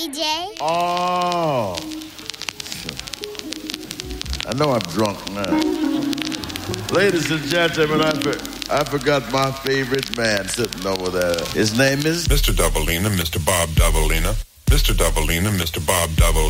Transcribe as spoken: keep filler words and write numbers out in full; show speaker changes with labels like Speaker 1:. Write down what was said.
Speaker 1: D J.
Speaker 2: Oh. I know I'm drunk now. Ladies and gentlemen, I, for, I forgot my favorite man sitting over there. His name is...
Speaker 3: Mister Doubleina, Mister Bob Doubleina. Mister Doubleina, Mister Bob Doubleina.